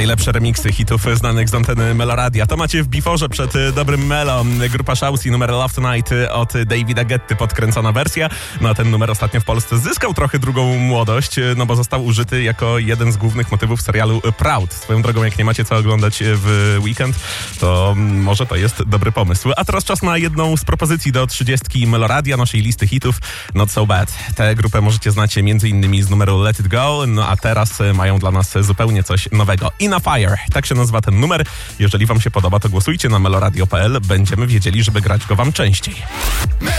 Najlepsze remiksy hitów znanych z anteny Meloradia. To macie w biforze przed dobrym Melo. Grupa Shouse i numer Love Tonight od Davida Guetty, podkręcona wersja. No a ten numer ostatnio w Polsce zyskał trochę drugą młodość, no bo został użyty jako jeden z głównych motywów serialu Proud. Swoją drogą, jak nie macie co oglądać w weekend, to może to jest dobry pomysł. A teraz czas na jedną z propozycji do 30 Meloradia, naszej listy hitów Not So Bad. Tę grupę możecie znać m.in. z numeru Let It Go, no a teraz mają dla nas zupełnie coś nowego. In a Fire, tak się nazywa ten numer. Jeżeli wam się podoba, to głosujcie na meloradio.pl. Będziemy wiedzieli, żeby grać go wam częściej.